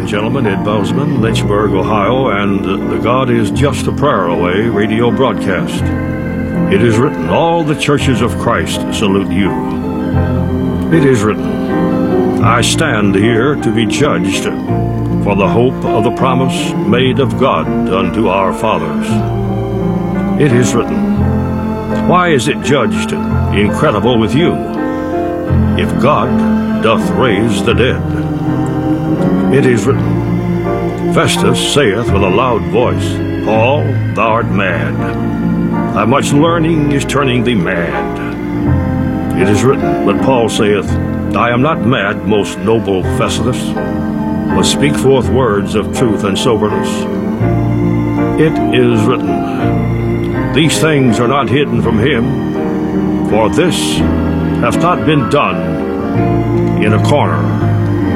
gentlemen, Ed Bousman, Lynchburg, Ohio, and the God is Just a Prayer Away radio broadcast. It is written, all the churches of Christ salute you. It is written, I stand here to be judged for the hope of the promise made of God unto our fathers. It is written, why is it judged incredible with you, if God doth raise the dead? It is written, Festus saith with a loud voice, Paul, thou art mad. Thy much learning is turning thee mad. It is written, but Paul saith, I am not mad, most noble Festus, but speak forth words of truth and soberness. It is written, these things are not hidden from him, for this hath not been done in a corner.